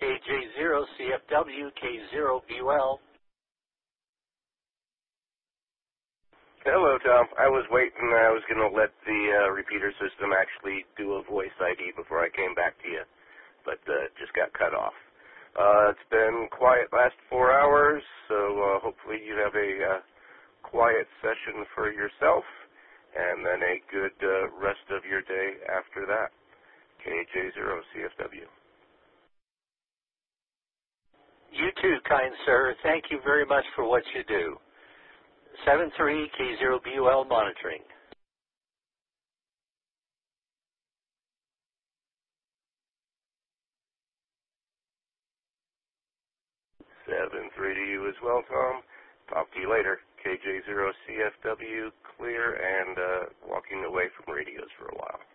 KJ0CFW, K0BUL. Hello, Tom. I was waiting. I was going to let the repeater system actually do a voice ID before I came back to you, but just got cut off. It's been quiet last 4 hours, so hopefully you have a quiet session for yourself, and then a good rest of your day after that. KJ0CFW. You too, kind sir. Thank you very much for what you do. 73 K0BUL monitoring. 7-3 to you as well, Tom. Talk to you later. KJ0CFW, clear and walking away from radios for a while.